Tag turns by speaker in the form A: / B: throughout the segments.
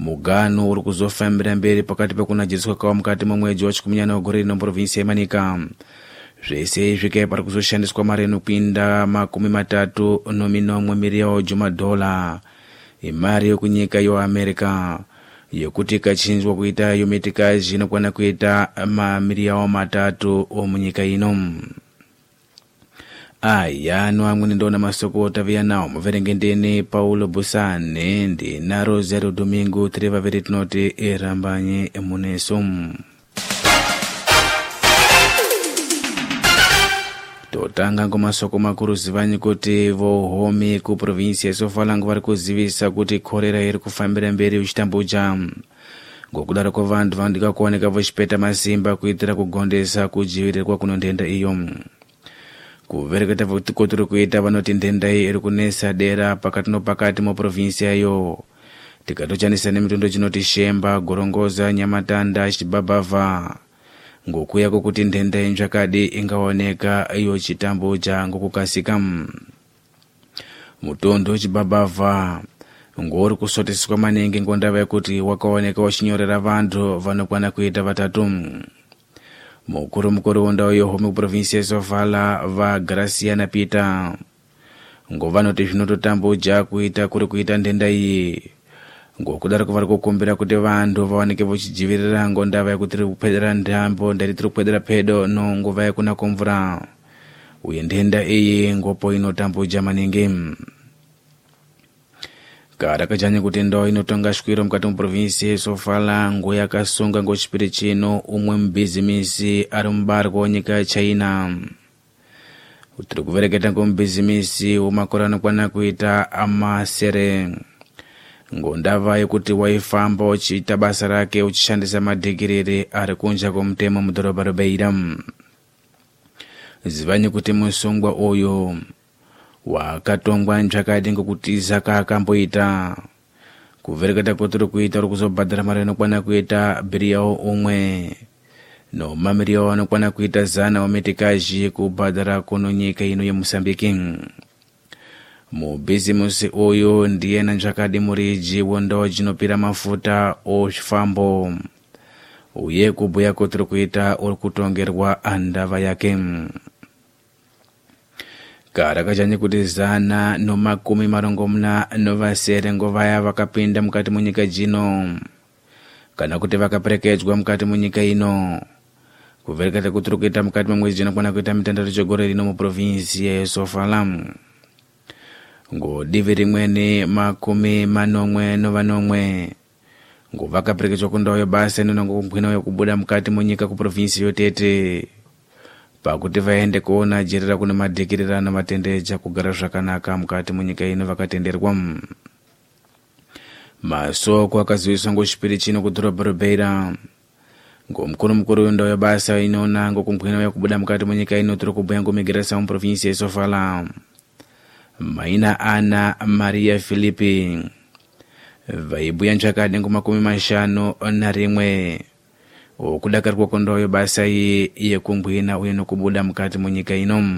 A: mugano uri kuzofambira mberi pakati pekunajiswa kwawo mukati mwemwedzi wa 14 wegore rino muprovinsi yeManika. Zvese izvi pari kuzoshandiswa mari inopinda $31 miliyoni imari yokunyika yeAmerica yekuti ikachinjwa kuita yomitikazi inokwana kuita mamiliyoni 3 munyika ino. Aya no amwe ndona masokota vyanawo muverengendeni Paulo Busane ndi na Rosario Domingo treva veritinoti erambanye emuneso. Totanga ngomasoko makuru zivanyi kuti vohomi ku provinsi ya Sofala vari kuzivisa kuti korera iri kufambira mberi uchitambuja. Ngokudaro kwa vantu vandika kuoneka vochipeta masimba kuitira kugondesa kudzivirirwa kuno ndenda iyo. Kuvereketa kutiri kuita vanoti ndenda iyi iri kunesa dera pakati nopakati mu provinsi yayo. Tikatochanisa nemitundo chinoti Shemba, Gorongoza, Nyamatanda, Chibabava. Ngokuya kuti ndenda inzvakadi ingaoneka iyo chitambuja ngokukasika. Mutondo Chibabava ngori kusoteswa maningi ngondava yekuti wakaoneka wachinyorera vantu vanokwana kuita 3. Mukuru wonda yohomi ku provinsi ya Sofala va Graciana Peter ngovano zvinototambuja kuita kuri kuita ndenda iyi. Ngokudaro vari kukumbira kuti vantu vawanike vochidzivirira ngondava yekuti iri kupedera ndambo ndari tiri kupedera pedo no nguva yakuna kumvura uye ndenda iyi ngopo inotambuja maningi. Kara kajanye kuti ndo inotonga shwiro mukati mu provinsi ya Sofala ngo yakasunga ngochipiri chino umwe mbizimisi ari mubarwa nyika ya China. Utiri kuvereketa ngo mbizimisi umakora anokwana kuita amasere. Ngondava yekuti waifamba uchiita basa rake uchishandisa madhigiriri ari kunja kwemutemo mudhorobha reBeira. Zivanyi kuti musungwa uyu wakatongwa nzvakadi ngokuti zaka akamboita. Kuvereketa kutiri kuita uri kuzobhadhara mari inokwana kuita bilioni umwe no mamiliyoni anokwana kuita 100 wamitikazi kubhadhara kuno nyika ino yeMosambiki. Mubhizimusi uyu ndiye nanzvakadi muriji wondawo jinopira mafuta ozvifambo uye kubhuya kutiri kuita uri kutongerwa andava yake. Kara kajanye kuti 140 ngovaya vakapinda mukati munyika jino kana kuti vakaperekedzwa mukati munyika ino. Kuvereketa kutiri kuita mukati mwemwedzi jinokwana kuita mitandatu chegore rino mu provinsi ya Sofala. Ngodivi rimweni 80 ngovakaperekedzwa kundawo yebasa inonanga kumphwina yokubuda mukati munyika ku provinsi yotete pakuti vaende kuona jerera kune madhikirirano matendeja kugara zvakanaka mukati munyika ino vakatenderwa. Masoko akaziviswa ngochipiri chino kudhorobha reBeira ngomukuru wendawo yebasa inona ngokumphwina yokubuda mukati munyika ino tiri kubhuya ngomigresa mu provinsi ya Sofala. Maina Ana Maria Filipi vaibhuya nzvakadi ngo51 okudakarirwa kondawo yebasa iyi yekumphwina uye nokubuda mukati munyika ino.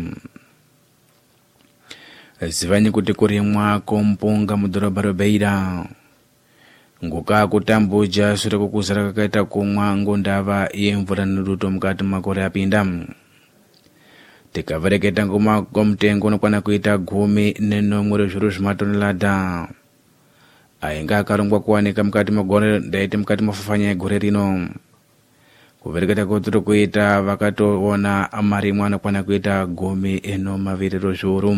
A: Zivanyi kuti kurimwa kompunga mudhorobha reBeira ngokakutambuja sure kwekuzara kakaita kumwa ngondava yemvura neduto mukati makore apinda. Tikavereketa ngomutengo unokwana kuita 10 zviro zvimatonelada ainga akarongwa kuwanika mukati magore ndaite mukati mafafanya egore rino. Kuvereketa kutiri kuita vakatoona marimwe anokwana kuita 12 zviuru.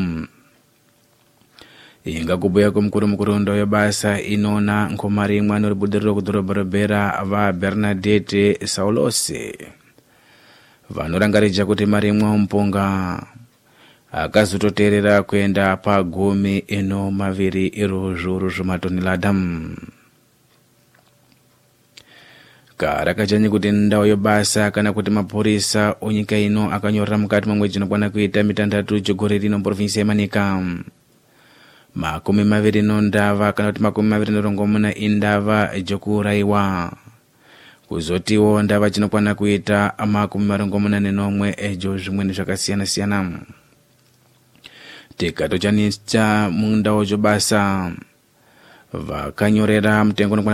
A: Inga kubhuya kwemukuru ndo yebasa inona ngomarimwe anoribudirira kudhorobha reBeira va Bernadette Saulose vanorangarija kuti marimwe ompunga akazototerera kuenda pa12 zviuru zvematonelada. Kara kajanye kuti ndawo yebasa kana kuti mapurisa onyika ino akanyorera mukati mwemwedzi inokwana kuita mitandatu chegore rino muprovinsi yeManika. 20 ndava kana kuti 24 indava jokuraiwa. Kuzotiwo ndava chinokwana kuita 41 ejo zvimweni zvakasiyana-siyana. Tikatochanisa mundawo jobasa vakanyorera mutengo unokwana